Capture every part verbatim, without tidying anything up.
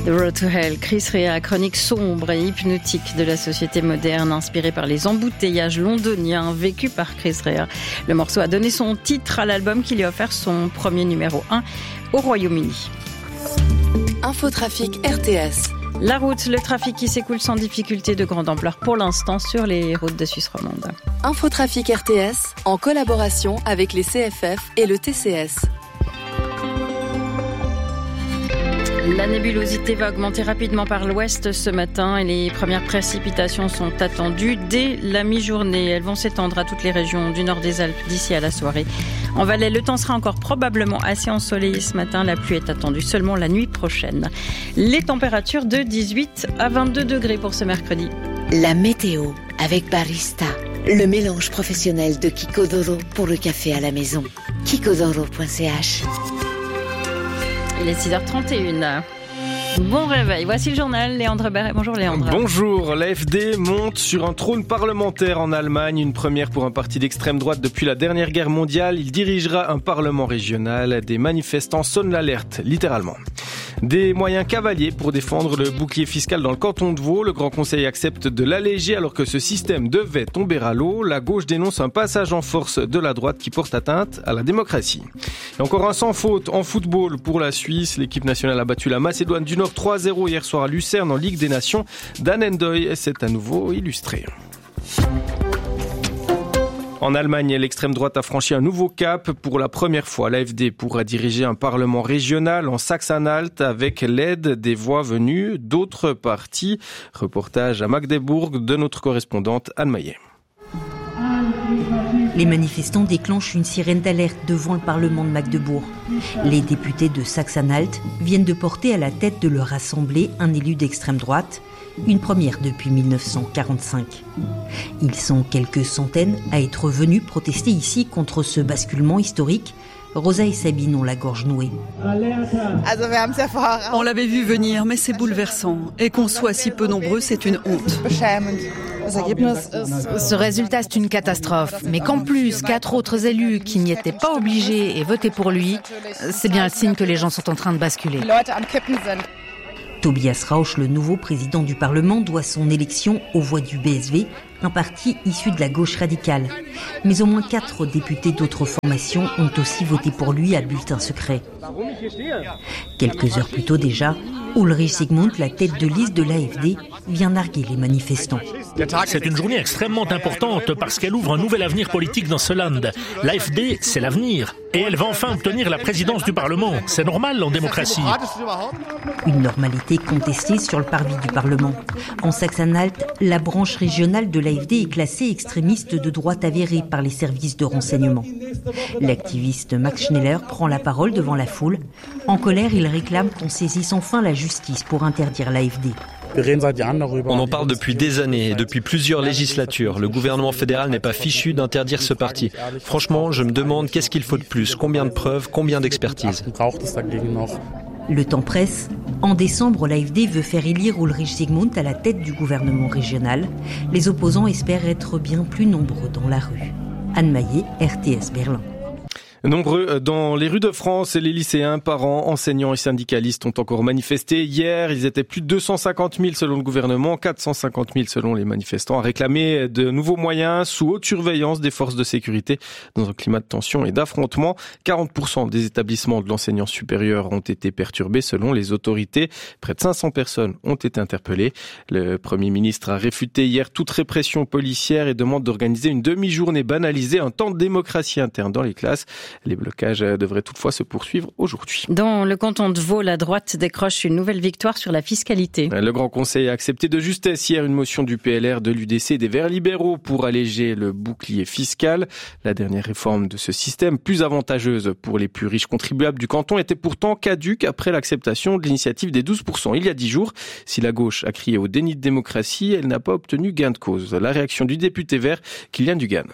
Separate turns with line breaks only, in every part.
The Road to Hell, Chris Rea, chronique sombre et hypnotique de la société moderne, inspirée par les embouteillages londoniens vécus par Chris Rea. Le morceau a donné son titre à l'album qui lui a offert son premier numéro un au Royaume-Uni.
Infotrafic R T S.
La route, le trafic qui s'écoule sans difficulté de grande ampleur pour l'instant sur les routes de Suisse romande.
Infotrafic R T S, en collaboration avec les C F F et le T C S.
La nébulosité va augmenter rapidement par l'ouest ce matin et les premières précipitations sont attendues dès la mi-journée. Elles vont s'étendre à toutes les régions du nord des Alpes d'ici à la soirée. En Valais, le temps sera encore probablement assez ensoleillé ce matin. La pluie est attendue seulement la nuit prochaine. Les températures de dix-huit à vingt-deux degrés pour ce mercredi.
La météo avec Barista, le mélange professionnel de Kikodoro pour le café à la maison. kikodoro point c h.
Il est six heures trente et une. Bon réveil, voici le journal, Léandre Barret. Bonjour Léandre.
Bonjour, l'A F D monte sur un trône parlementaire en Allemagne, une première pour un parti d'extrême droite depuis la dernière guerre mondiale. Il dirigera un parlement régional. Des manifestants sonnent l'alerte, littéralement. Des moyens cavaliers pour défendre le bouclier fiscal dans le canton de Vaud. Le Grand Conseil accepte de l'alléger alors que ce système devait tomber à l'eau. La gauche dénonce un passage en force de la droite qui porte atteinte à la démocratie. Et encore un sans faute en football pour la Suisse. L'équipe nationale a battu la Macédoine du Nord trois zéro hier soir à Lucerne en Ligue des Nations. Dan Endoy s'est à nouveau illustré. En Allemagne, l'extrême droite a franchi un nouveau cap. Pour la première fois, l'A F D pourra diriger un parlement régional en Saxe-Anhalt avec l'aide des voix venues d'autres partis. Reportage à Magdebourg de notre correspondante Anne Maillet.
Les manifestants déclenchent une sirène d'alerte devant le Parlement de Magdebourg. Les députés de Saxe-Anhalt viennent de porter à la tête de leur assemblée un élu d'extrême droite, une première depuis dix-neuf cent quarante-cinq. Ils sont quelques centaines à être venus protester ici contre ce basculement historique. Rosa et Sabine ont la gorge nouée.
On l'avait vu venir, mais c'est bouleversant. Et qu'on soit si peu nombreux, c'est une honte.
Ce résultat, c'est une catastrophe. Mais qu'en plus, quatre autres élus qui n'y étaient pas obligés aient voté pour lui, c'est bien le signe que les gens sont en train de basculer.
Tobias Rauch, le nouveau président du Parlement, doit son élection aux voix du B S V, un parti issu de la gauche radicale. Mais au moins quatre députés d'autres formations ont aussi voté pour lui à bulletin secret. Quelques heures plus tôt déjà, Ulrich Sigmund, la tête de liste de l'A F D, vient narguer les manifestants.
C'est une journée extrêmement importante parce qu'elle ouvre un nouvel avenir politique dans ce land. L'A F D, c'est l'avenir. Et elle va enfin obtenir la présidence du Parlement. C'est normal en démocratie.
Une normalité contestée sur le parvis du Parlement. En Saxe-Anhalt, la branche régionale de l'A F D est classée extrémiste de droite avérée par les services de renseignement. L'activiste Max Schneller prend la parole devant la foule. En colère, il réclame qu'on saisisse enfin la justice pour interdire l'A F D.
On en parle depuis des années et depuis plusieurs législatures. Le gouvernement fédéral n'est pas fichu d'interdire ce parti. Franchement, je me demande qu'est-ce qu'il faut de plus, combien de preuves, combien d'expertises.
Le temps presse. En décembre, l'A F D veut faire élire Ulrich Sigmund à la tête du gouvernement régional. Les opposants espèrent être bien plus nombreux dans la rue. Anne Maillet, R T S Berlin.
Nombreux dans les rues de France, les lycéens, parents, enseignants et syndicalistes ont encore manifesté. Hier, ils étaient plus de deux cent cinquante mille selon le gouvernement, quatre cent cinquante mille selon les manifestants, à réclamer de nouveaux moyens sous haute surveillance des forces de sécurité dans un climat de tension et d'affrontement. quarante pour cent des établissements de l'enseignement supérieur ont été perturbés selon les autorités. Près de cinq cents personnes ont été interpellées. Le Premier ministre a réfuté hier toute répression policière et demande d'organiser une demi-journée banalisée, un temps de démocratie interne dans les classes. Les blocages devraient toutefois se poursuivre aujourd'hui.
Dans le canton de Vaud, la droite décroche une nouvelle victoire sur la fiscalité.
Le Grand Conseil a accepté de justesse hier une motion du P L R, de l'U D C et des Verts libéraux pour alléger le bouclier fiscal. La dernière réforme de ce système, plus avantageuse pour les plus riches contribuables du canton, était pourtant caduque après l'acceptation de l'initiative des douze pour cent il y a dix jours. Si la gauche a crié au déni de démocratie, elle n'a pas obtenu gain de cause. La réaction du député vert, Kylian Dugan.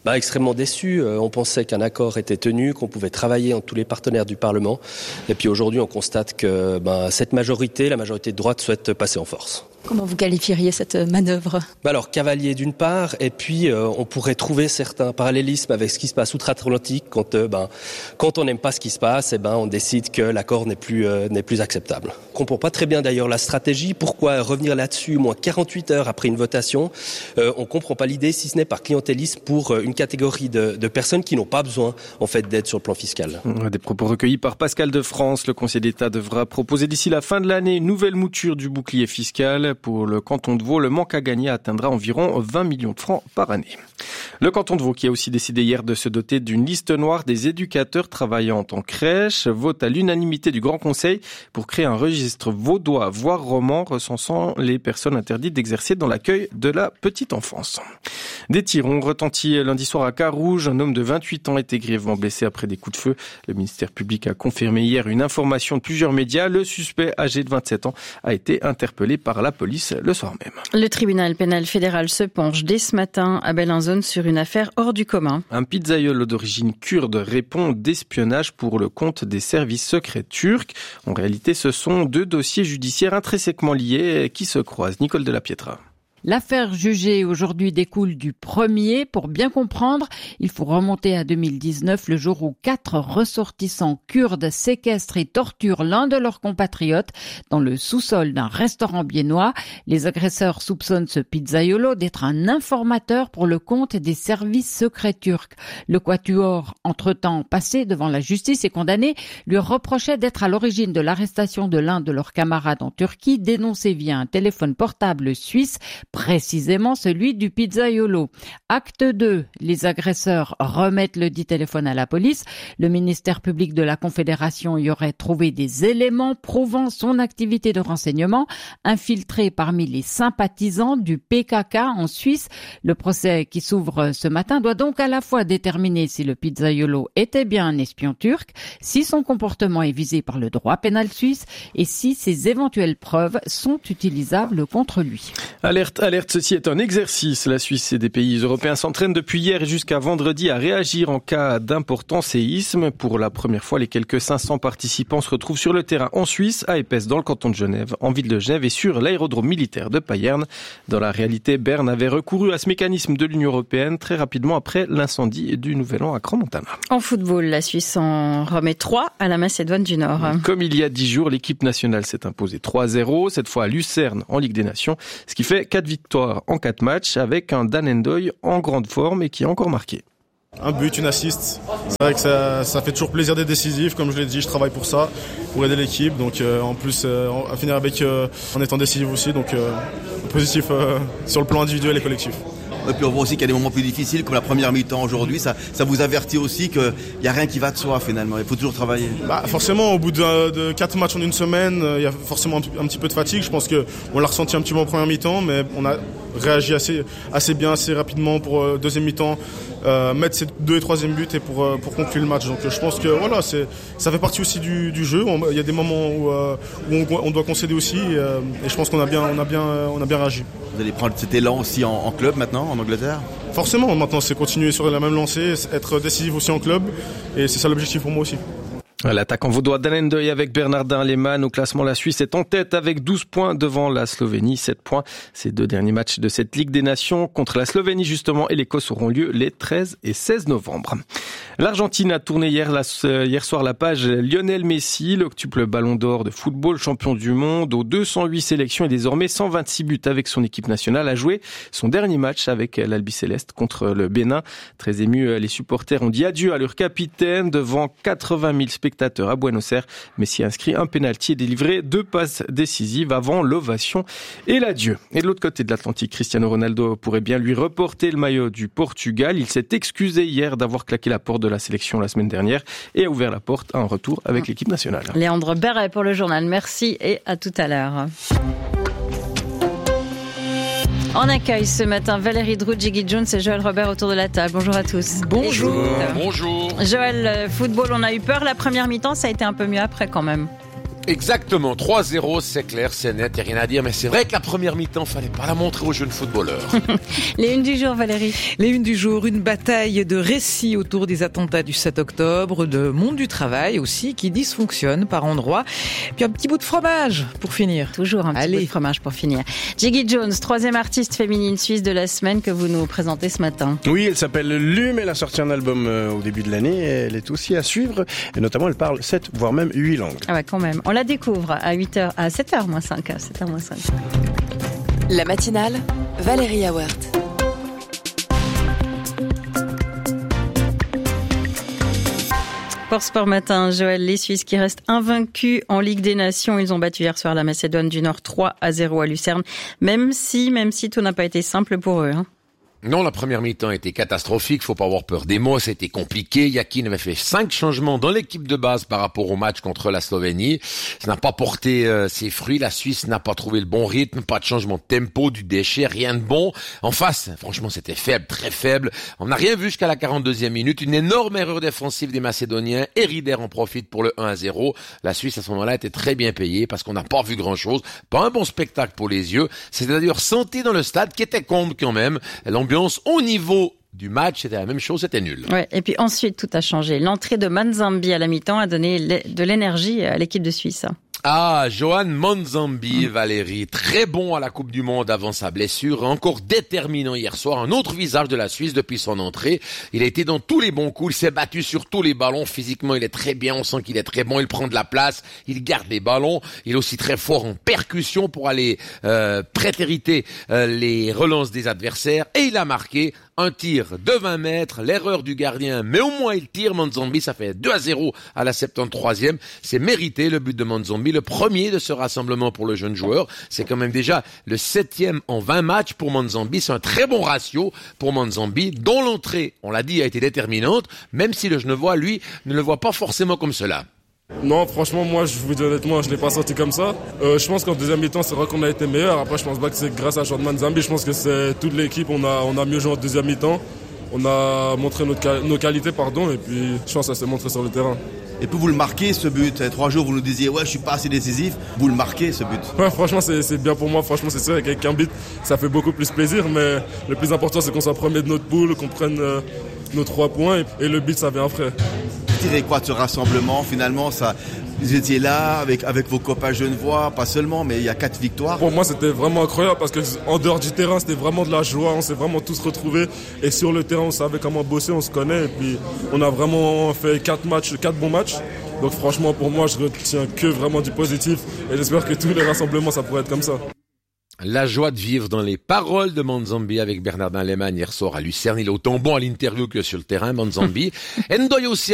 Bah, extrêmement déçu. Euh, on pensait qu'un accord était tenu, qu'on pouvait travailler entre tous les partenaires du Parlement. Et puis aujourd'hui, on constate que bah, cette majorité, la majorité de droite, souhaite passer en force.
Comment vous qualifieriez cette manœuvre ?
Bah alors, cavalier d'une part, et puis euh, on pourrait trouver certains parallélismes avec ce qui se passe outre-Atlantique quand, euh, ben, quand on n'aime pas ce qui se passe, et ben, on décide que l'accord n'est plus, euh, n'est plus acceptable. On ne comprend pas très bien d'ailleurs la stratégie. Pourquoi revenir là-dessus moins quarante-huit heures après une votation ? euh, On ne comprend pas l'idée, si ce n'est par clientélisme pour une catégorie de, de personnes qui n'ont pas besoin en fait, d'aide sur le plan fiscal.
Des propos recueillis par Pascal de France. Le Conseil d'État devra proposer d'ici la fin de l'année une nouvelle mouture du bouclier fiscal. Pour le canton de Vaud, le manque à gagner atteindra environ vingt millions de francs par année. Le canton de Vaud, qui a aussi décidé hier de se doter d'une liste noire des éducateurs travaillant en crèche, vote à l'unanimité du Grand Conseil pour créer un registre vaudois, voire roman, recensant les personnes interdites d'exercer dans l'accueil de la petite enfance. Des tirs ont retenti lundi soir à Carouge. Un homme de vingt-huit ans a été grièvement blessé après des coups de feu. Le ministère public a confirmé hier une information de plusieurs médias. Le suspect, âgé de vingt-sept ans, a été interpellé par la police le soir même.
Le tribunal pénal fédéral se penche dès ce matin à Bellinzone sur une affaire hors du commun.
Un pizzaiolo d'origine kurde répond d'espionnage pour le compte des services secrets turcs. En réalité, ce sont deux dossiers judiciaires intrinsèquement liés qui se croisent. Nicole de la Pietra.
L'affaire jugée aujourd'hui découle du premier. Pour bien comprendre, il faut remonter à deux mille dix-neuf, le jour où quatre ressortissants kurdes séquestrent et torturent l'un de leurs compatriotes dans le sous-sol d'un restaurant biennois. Les agresseurs soupçonnent ce pizzaiolo d'être un informateur pour le compte des services secrets turcs. Le quatuor, entre-temps passé devant la justice et condamné, lui reprochait d'être à l'origine de l'arrestation de l'un de leurs camarades en Turquie, dénoncé via un téléphone portable suisse, précisément celui du pizzaiolo. Acte deux, les agresseurs remettent le dit téléphone à la police. Le ministère public de la Confédération y aurait trouvé des éléments prouvant son activité de renseignement, infiltré parmi les sympathisants du P K K en Suisse. Le procès qui s'ouvre ce matin doit donc à la fois déterminer si le pizzaiolo était bien un espion turc, si son comportement est visé par le droit pénal suisse et si ses éventuelles preuves sont utilisables contre lui.
Alerte, alerte, ceci est un exercice. La Suisse et des pays européens s'entraînent depuis hier et jusqu'à vendredi à réagir en cas d'important séisme. Pour la première fois, les quelques cinq cents participants se retrouvent sur le terrain en Suisse, à Épaisse, dans le canton de Genève, en ville de Genève et sur l'aérodrome militaire de Payerne. Dans la réalité, Berne avait recouru à ce mécanisme de l'Union européenne très rapidement après l'incendie du Nouvel An à Crans-Montana.
En football, la Suisse en remet trois à la Macédoine du Nord.
Comme il y a dix jours, l'équipe nationale s'est imposée trois zéro, cette fois à Lucerne en Ligue des Nations, ce qui fait quatre victoires en quatre matchs avec un Dan Endoy en grande forme et qui a encore marqué.
Un but, une assist. C'est vrai que ça, ça fait toujours plaisir d'être décisif. Comme je l'ai dit, je travaille pour ça, pour aider l'équipe. Donc euh, en plus, euh, à finir avec euh, en étant décisif aussi. Donc euh, positif euh, sur le plan individuel et collectif.
Et puis on voit aussi qu'il y a des moments plus difficiles, comme la première mi-temps aujourd'hui. Ça, ça vous avertit aussi qu'il n'y a rien qui va de soi finalement. Il faut toujours travailler.
Bah, forcément, au bout de, de quatre matchs en une semaine, il y a forcément un, un petit peu de fatigue. Je pense qu'on l'a ressenti un petit peu en première mi-temps, mais on a réagi assez, assez bien, assez rapidement pour euh, deuxième mi-temps, euh, mettre ces deux et troisième buts et pour, euh, pour conclure le match. Donc je pense que voilà, c'est, ça fait partie aussi du, du jeu. Il y a des moments où, euh, où on, on doit concéder aussi et, euh, et je pense qu'on a bien, on a bien, on a bien réagi.
Vous allez prendre cet élan aussi en, en club maintenant, en Angleterre ?
Forcément, maintenant c'est continuer sur la même lancée, être décisif aussi en club et c'est ça l'objectif pour moi aussi.
L'attaquant vaudois Dan Endoy avec Bernardin Lehmann. Au classement, la Suisse est en tête avec douze points devant la Slovénie, sept points. Ces deux derniers matchs de cette Ligue des Nations contre la Slovénie justement et l'Écosse auront lieu les treize et seize novembre. L'Argentine a tourné hier, la, hier soir la page Lionel Messi, l'octuple ballon d'or de football, champion du monde aux deux cent huit sélections et désormais cent vingt-six buts avec son équipe nationale, a joué son dernier match avec l'Albiceleste contre le Bénin. Très émus, les supporters ont dit adieu à leur capitaine devant quatre-vingt mille spectateurs à Buenos Aires. Messi a inscrit un pénalty et délivré deux passes décisives avant l'ovation et l'adieu. Et de l'autre côté de l'Atlantique, Cristiano Ronaldo pourrait bien lui reporter le maillot du Portugal. Il s'est excusé hier d'avoir claqué la porte de la sélection la semaine dernière et a ouvert la porte à un retour avec l'équipe nationale.
Léandre Berret pour le journal. Merci et à tout à l'heure. On accueille ce matin Valérie Drou, Jiggy Jones et Joël Robert autour de la table. Bonjour à tous.
Bonjour. Bonjour.
Joël, football, on a eu peur la première mi-temps, ça a été un peu mieux après quand même.
Exactement, trois zéro, c'est clair, c'est net, il n'y a rien à dire, mais c'est vrai que la première mi-temps, fallait pas la montrer aux jeunes footballeurs.
Les unes du jour, Valérie.
Les unes du jour, une bataille de récits autour des attentats du sept octobre, de monde du travail aussi, qui dysfonctionne par endroits. Puis un petit bout de fromage pour finir.
Toujours un petit
Allez.
bout de fromage pour finir. Jiggy Jones, troisième artiste féminine suisse de la semaine que vous nous présentez ce matin.
Oui, elle s'appelle Lume, elle a sorti un album euh, au début de l'année, elle est aussi à suivre, et notamment elle parle sept, voire même huit langues.
Ah ouais, quand même. On la découvre à huit heures, à sept heures moins cinq, à sept heures moins cinq.
La matinale, Valérie Awert.
Pour Sport Matin, Joël, les Suisses qui restent invaincus en Ligue des Nations. Ils ont battu hier soir la Macédoine du Nord trois à zéro à Lucerne. Même si, même si tout n'a pas été simple pour eux, hein.
Non, la première mi-temps était catastrophique, faut pas avoir peur des mots, c'était compliqué. Yakin avait fait cinq changements dans l'équipe de base par rapport au match contre la Slovénie. Ça n'a pas porté euh, ses fruits, la Suisse n'a pas trouvé le bon rythme, pas de changement de tempo, du déchet, rien de bon. En face, franchement, c'était faible, très faible. On n'a rien vu jusqu'à la quarante-deuxième minute, une énorme erreur défensive des Macédoniens, et Rieder en profite pour le un à zéro. La Suisse, à ce moment-là, était très bien payée parce qu'on n'a pas vu grand-chose, pas un bon spectacle pour les yeux. C'était d'ailleurs senti dans le stade qui était comble quand même. L'ambiance au niveau du match, c'était la même chose, c'était nul.
Ouais, et puis ensuite, tout a changé. L'entrée de Manzambi à la mi-temps a donné de l'énergie à l'équipe de Suisse.
Ah, Johan Manzambi, Valérie, très bon à la Coupe du Monde avant sa blessure, encore déterminant hier soir, un autre visage de la Suisse depuis son entrée. Il a été dans tous les bons coups, il s'est battu sur tous les ballons, physiquement il est très bien, on sent qu'il est très bon, il prend de la place, il garde les ballons, il est aussi très fort en percussion pour aller euh, prétériter euh, les relances des adversaires, et il a marqué un tir de vingt mètres, l'erreur du gardien, mais au moins il tire. Manzambi, ça fait deux à zéro à la soixante-treizième. C'est mérité le but de Manzambi, le premier de ce rassemblement pour le jeune joueur. C'est quand même déjà le septième en vingt matchs pour Manzambi. C'est un très bon ratio pour Manzambi, dont l'entrée, on l'a dit, a été déterminante, même si le Genevois, lui, ne le voit pas forcément comme cela.
Non, franchement, moi, je vous dis honnêtement, je ne l'ai pas senti comme ça. Euh, je pense qu'en deuxième mi-temps, c'est vrai qu'on a été meilleur. Après, je pense pas que c'est grâce à Jordan Manzambi. Je pense que c'est toute l'équipe. On a, on a mieux joué en deuxième mi-temps. On a montré notre, nos qualités, pardon, et puis je pense que ça s'est montré sur le terrain.
Et puis vous le marquez, ce but. Il y a trois jours, vous nous disiez, ouais, je suis pas assez décisif. Vous le marquez, ce but.
Ouais, franchement, c'est, c'est bien pour moi. Franchement, c'est sûr, avec un but, ça fait beaucoup plus plaisir. Mais le plus important, c'est qu'on soit premier de notre poule, qu'on prenne euh, nos trois points. Et, et le but, ça vient après.
Vous tirez quoi de ce rassemblement? Finalement, ça, vous étiez là avec, avec vos copains genevois, pas seulement, mais il y a quatre victoires.
Pour moi, c'était vraiment incroyable parce qu'en dehors du terrain, c'était vraiment de la joie. On s'est vraiment tous retrouvés. Et sur le terrain, on savait comment bosser, on se connaît. Et puis, on a vraiment fait quatre matchs, quatre bons matchs. Donc franchement, pour moi, je retiens que vraiment du positif. Et j'espère que tous les rassemblements, ça pourrait être comme ça.
La joie de vivre dans les paroles de Manzambi avec Bernardin Lehmann hier soir à Lucerne. Il est autant bon à l'interview que sur le terrain, Manzambi. Ndoye aussi